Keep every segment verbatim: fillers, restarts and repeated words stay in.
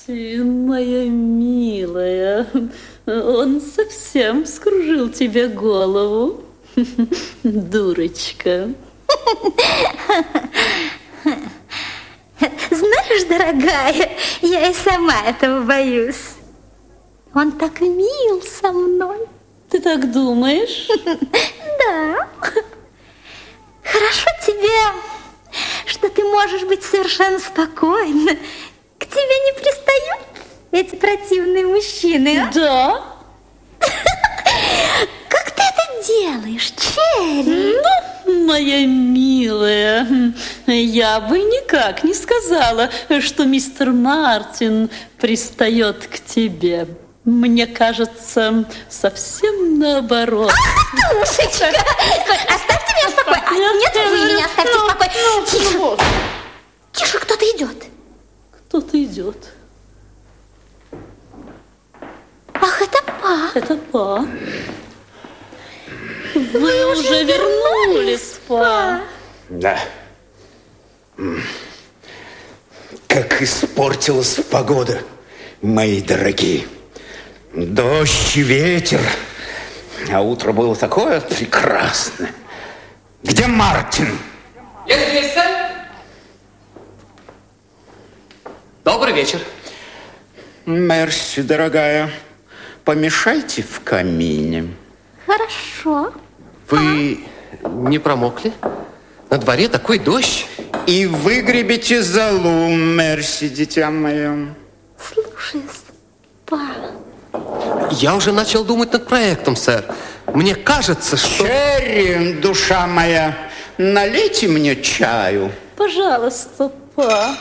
Мартин, моя милая, он совсем скружил тебе голову. Дурочка. Знаешь, дорогая, я и сама этого боюсь. Он так мил со мной. Ты так думаешь? Да. Хорошо тебе, что ты можешь быть совершенно спокойна. К тебе не пристают эти противные мужчины, а? Да. Как ты это делаешь, Черри? Ну, моя милая, я бы никак не сказала, что мистер Мартин пристает к тебе. Мне кажется, совсем наоборот. Ах, душечка! Оставьте меня в покое. А, нет, вы меня оставьте в покое. Тише. Тише, кто-то идет. Кто-то идет. Ах, это Па. Это Па. Вы, Вы уже, уже вернулись, Па. Да. Как испортилась погода, мои дорогие. Дождь и ветер. А утро было такое прекрасное. Где Мартин? Я здесь, сэр. Добрый вечер. Мерси, дорогая. Помешайте в камине. Хорошо. Вы не промокли? На дворе такой дождь. И выгребите золу, Мерси, дитя мое. Слушаюсь, Па. Я уже начал думать над проектом, сэр. Мне кажется, что... Черри, душа моя, налейте мне чаю. Пожалуйста, Па.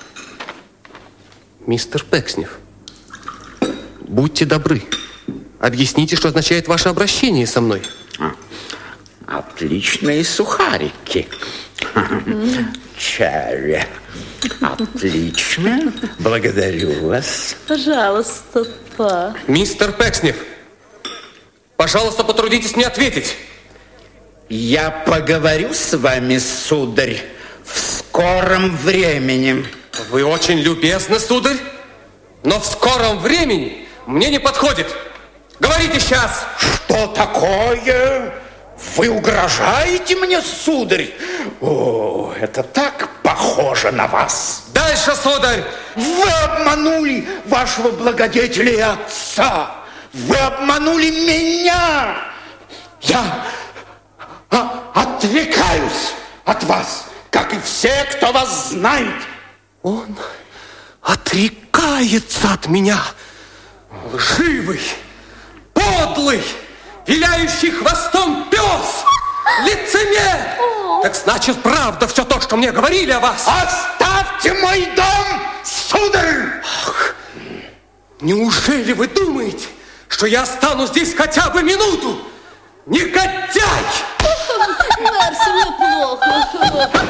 Мистер Пекснев, будьте добры. Объясните, что означает ваше обращение со мной. А, отличные сухарики. Черри. Отлично. Благодарю вас. Пожалуйста, Па. Мистер Пекснев, пожалуйста, потрудитесь мне ответить. Я поговорю с вами, сударь, в скором времени. Вы очень любезны, сударь, но в скором времени мне не подходит. Говорите сейчас. Что такое? Вы угрожаете мне, сударь? О, это так похоже на вас. Дальше, сударь. Вы обманули вашего благодетеля и отца. Вы обманули меня. Я а, отрекаюсь от вас, как и все, кто вас знает. Он отрекается от меня. Лживый, подлый, виляющий хвостом пес, лицемер. Так значит, правда все то, что мне говорили о вас. Оставьте мой дом, сударь! Ах, неужели вы думаете, что я останусь здесь хотя бы минуту? Негодяй! Мерси, мне плохо.